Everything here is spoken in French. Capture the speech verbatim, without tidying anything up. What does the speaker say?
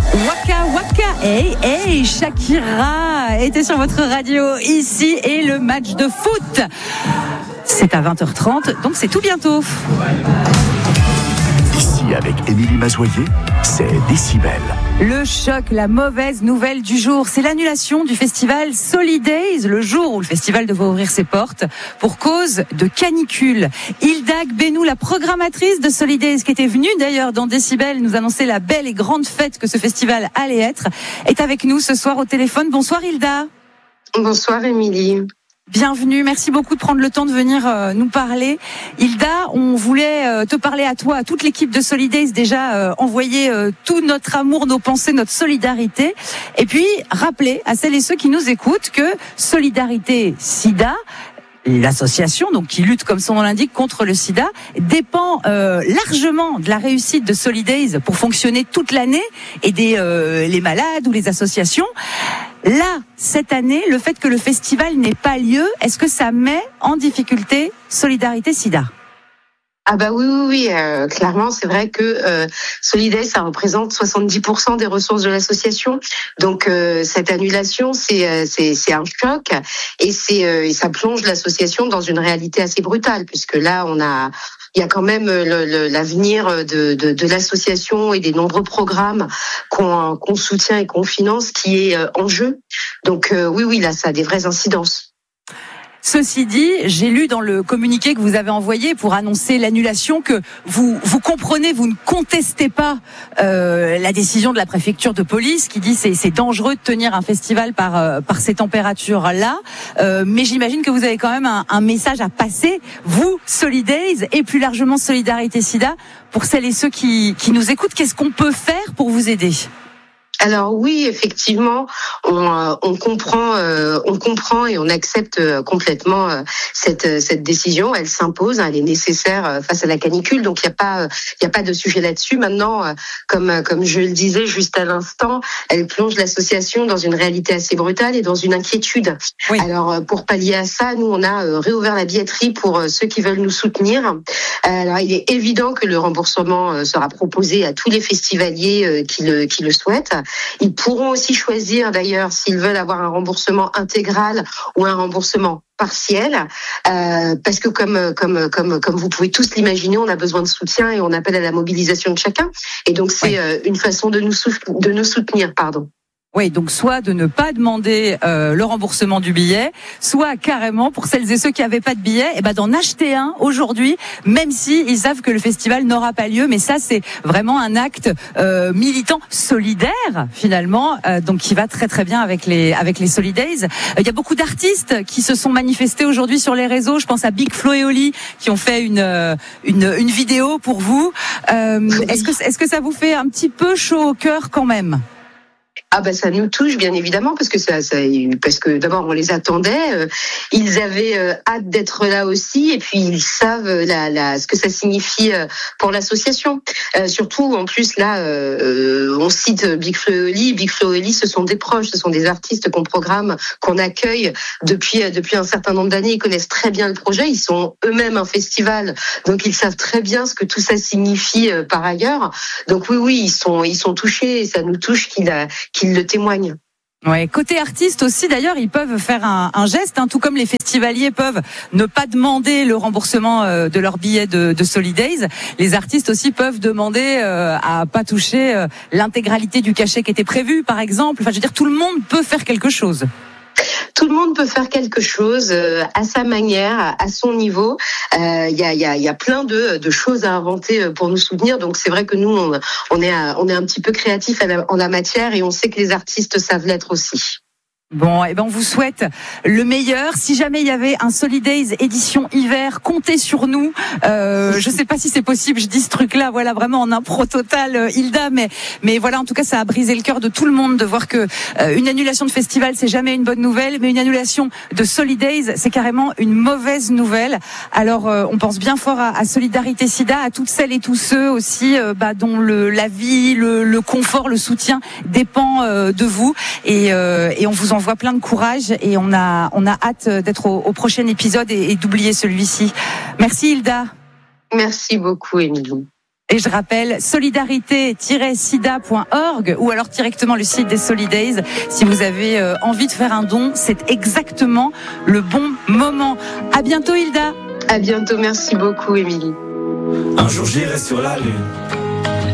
Waka Waka, hey hey, Shakira était sur votre radio ici et le match de foot, c'est à vingt heures trente, donc c'est tout bientôt. Ici avec Émilie Mazoyer, c'est Décibel. Le choc, la mauvaise nouvelle du jour, c'est l'annulation du festival Solidays, le jour où le festival devait ouvrir ses portes pour cause de canicule. Hilda Gbenou, la programmatrice de Solidays, qui était venue d'ailleurs dans Décibel nous annoncer la belle et grande fête que ce festival allait être, est avec nous ce soir au téléphone. Bonsoir Hilda. Bonsoir Émilie. Bienvenue, merci beaucoup de prendre le temps de venir euh, nous parler. Hilda, on voulait euh, te parler à toi, à toute l'équipe de Solidays, déjà euh, envoyer euh, tout notre amour, nos pensées, notre solidarité, et puis rappeler à celles et ceux qui nous écoutent que Solidarité Sida, l'association donc qui lutte, comme son nom l'indique, contre le sida, dépend euh, largement de la réussite de Solidays pour fonctionner toute l'année, aider euh, les malades ou les associations. Là, cette année, le fait que le festival n'ait pas lieu, est-ce que ça met en difficulté Solidarité Sida ? Ah bah oui, oui, oui. Euh, clairement, c'est vrai que euh, Solidays, ça représente soixante-dix pour cent des ressources de l'association. Donc euh, cette annulation, c'est c'est c'est un choc et c'est euh, et ça plonge l'association dans une réalité assez brutale, puisque là, on a il y a quand même le, le, l'avenir de, de, de l'association et des nombreux programmes qu'on, qu'on soutient et qu'on finance qui est en jeu. Donc euh, oui, oui, là, ça a des vraies incidences. Ceci dit, j'ai lu dans le communiqué que vous avez envoyé pour annoncer l'annulation que vous vous comprenez, vous ne contestez pas euh, la décision de la préfecture de police qui dit c'est c'est dangereux de tenir un festival par euh, par ces températures-là. Euh, mais j'imagine que vous avez quand même un, un message à passer, vous, Solidays, et plus largement Solidarité Sida, pour celles et ceux qui qui nous écoutent. Qu'est-ce qu'on peut faire pour vous aider ? Alors oui, effectivement, on, on comprend, euh, on comprend et on accepte complètement euh, cette cette décision. Elle s'impose, elle est nécessaire face à la canicule. Donc il y a pas, il y a pas de sujet là-dessus. Maintenant, euh, comme comme je le disais juste à l'instant, elle plonge l'association dans une réalité assez brutale et dans une inquiétude. Oui. Alors pour pallier à ça, nous on a réouvert la billetterie pour ceux qui veulent nous soutenir. Alors il est évident que le remboursement sera proposé à tous les festivaliers qui le qui le souhaitent. Ils pourront aussi choisir d'ailleurs s'ils veulent avoir un remboursement intégral ou un remboursement partiel, euh, parce que comme comme comme comme vous pouvez tous l'imaginer, on a besoin de soutien et on appelle à la mobilisation de chacun. Et donc c'est oui. euh, une façon de nous sou- de nous soutenir, pardon. Oui, donc soit de ne pas demander euh, le remboursement du billet, soit carrément pour celles et ceux qui n'avaient pas de billet, eh ben d'en acheter un aujourd'hui, même si ils savent que le festival n'aura pas lieu. Mais ça, c'est vraiment un acte euh, militant, solidaire finalement, euh, donc qui va très très bien avec les avec les Solidays. Il y a beaucoup d'artistes qui se sont manifestés aujourd'hui sur les réseaux. Je pense à Big Flo et Oli qui ont fait une une une vidéo pour vous. Euh, est-ce que est-ce que ça vous fait un petit peu chaud au cœur quand même ? Ah ben ça nous touche bien évidemment parce que ça, ça parce que d'abord on les attendait, euh, ils avaient euh, hâte d'être là aussi et puis ils savent la, la ce que ça signifie euh, pour l'association. Euh, surtout en plus là euh, on cite Big Flo et Oli, Big Flo et Oli ce sont des proches, ce sont des artistes qu'on programme, qu'on accueille depuis depuis un certain nombre d'années, ils connaissent très bien le projet, ils sont eux-mêmes un festival donc ils savent très bien ce que tout ça signifie euh, par ailleurs. Donc oui oui ils sont ils sont touchés et ça nous touche qu'il a qu'ils le témoignent. Ouais, côté artiste aussi d'ailleurs, ils peuvent faire un, un geste, hein, tout comme les festivaliers peuvent ne pas demander le remboursement euh, de leur billet de, de Solidays. Les artistes aussi peuvent demander euh, à pas toucher euh, l'intégralité du cachet qui était prévu, par exemple. Enfin, je veux dire, tout le monde peut faire quelque chose. Tout le monde peut faire quelque chose euh, à sa manière, à son niveau. Il euh, y, a, y, a, y a plein de, de choses à inventer pour nous soutenir. Donc c'est vrai que nous, on, on, est, à, on est un petit peu créatifs en la matière et on sait que les artistes savent l'être aussi. Bon, eh ben on vous souhaite le meilleur. Si jamais il y avait un Solidays édition hiver, comptez sur nous. Euh, je sais pas si c'est possible. Je dis ce truc-là, voilà, vraiment en impro total, Hilda, mais mais voilà, en tout cas, ça a brisé le cœur de tout le monde de voir que euh, une annulation de festival, c'est jamais une bonne nouvelle, mais une annulation de Solidays, c'est carrément une mauvaise nouvelle. Alors, euh, on pense bien fort à, à Solidarité Sida, à toutes celles et tous ceux aussi, euh, bah, dont le la vie, le, le confort, le soutien dépend euh, de vous, et euh, et on vous en voit plein de courage et on a on a hâte d'être au, au prochain épisode et, et d'oublier celui-ci. Merci Hilda. Merci beaucoup Émilie. Et je rappelle solidarité tiret sida point org ou alors directement le site des Solidays. Si vous avez euh, envie de faire un don, c'est exactement le bon moment. À bientôt Hilda. À bientôt, merci beaucoup Émilie. Un jour j'irai sur la lune.